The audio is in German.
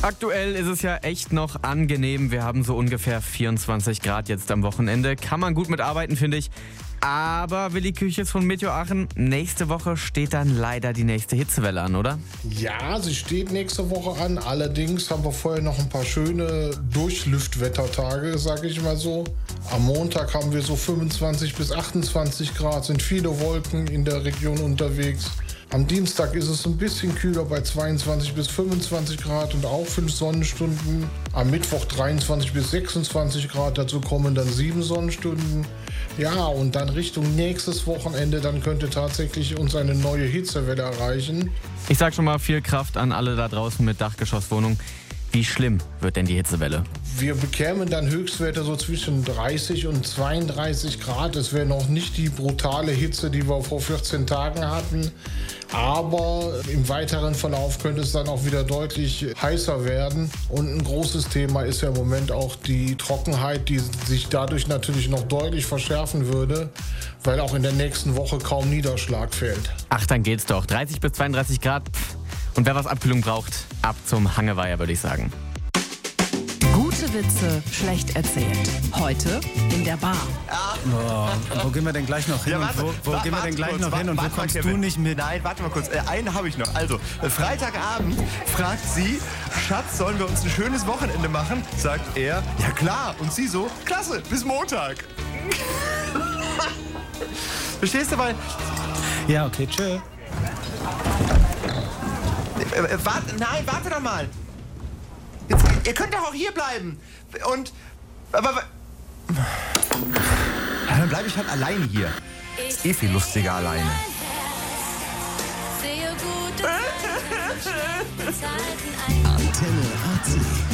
Aktuell ist es ja echt noch angenehm. Wir haben so ungefähr 24 Grad jetzt am Wochenende. Kann man gut mitarbeiten, finde ich. Aber Willi Küchels von Meteo Aachen, nächste Woche steht dann leider die nächste Hitzewelle an, oder? Ja, sie steht nächste Woche an. Allerdings haben wir vorher noch ein paar schöne Durchlüftwettertage, sage ich mal so. Am Montag haben wir so 25 bis 28 Grad, sind viele Wolken in der Region unterwegs. Am Dienstag ist es ein bisschen kühler bei 22 bis 25 Grad und auch 5 Sonnenstunden. Am Mittwoch 23 bis 26 Grad, dazu kommen dann 7 Sonnenstunden. Ja, und dann Richtung nächstes Wochenende, dann könnte tatsächlich uns eine neue Hitzewelle erreichen. Ich sag schon mal viel Kraft an alle da draußen mit Dachgeschosswohnung. Wie schlimm wird denn die Hitzewelle? Wir bekämen dann Höchstwerte so zwischen 30 und 32 Grad. Es wäre noch nicht die brutale Hitze, die wir vor 14 Tagen hatten. Aber im weiteren Verlauf könnte es dann auch wieder deutlich heißer werden. Und ein großes Thema ist ja im Moment auch die Trockenheit, die sich dadurch natürlich noch deutlich verschärfen würde, weil auch in der nächsten Woche kaum Niederschlag fällt. Ach, dann geht's doch. 30 bis 32 Grad. Und wer was Abkühlung braucht, ab zum Hangeweiher, würde ich sagen. Gute Witze schlecht erzählt. Heute in der Bar. Wo gehen wir denn gleich noch hin? Ja, warte, und wo gehen wir denn gleich kurz, noch hin? Und wo warte mal, kommst du Kevin. nicht mit? Nein, warte mal kurz. Einen habe ich noch. Also, Freitagabend fragt sie, Schatz, sollen wir uns ein schönes Wochenende machen? Sagt er, ja klar. Und sie so, klasse, bis Montag. Verstehst du, weil... Ja, okay, tschö. Warte doch mal. Jetzt, ihr könnt doch auch hier bleiben. Und... Aber... Ja, dann bleibe ich halt alleine hier. Ist eh viel lustiger alleine. Antenne AC.